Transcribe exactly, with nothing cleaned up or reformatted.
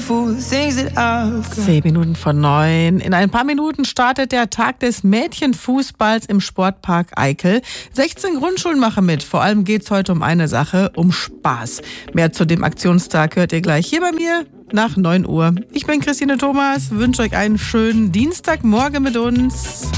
beautiful things that I've got. Zehn Minuten von neun. In ein paar Minuten startet der Tag des Mädchenfußballs im Sportpark Eickel. sechzehn Grundschulen machen mit. Vor allem geht's heute um eine Sache, um Spaß. Mehr zu dem Aktionstag hört ihr gleich hier bei mir nach neun Uhr. Ich bin Christine Thomas, wünsche euch einen schönen Dienstagmorgen mit uns.